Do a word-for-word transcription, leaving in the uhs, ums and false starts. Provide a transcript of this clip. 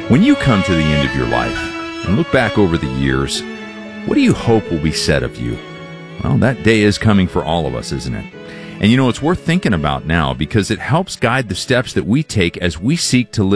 When you come to the end of your life and look back over the years, what do you hope will be said of you? Well, that day is coming for all of us, isn't it? And you know, it's worth thinking about now because it helps guide the steps that we take as we seek to live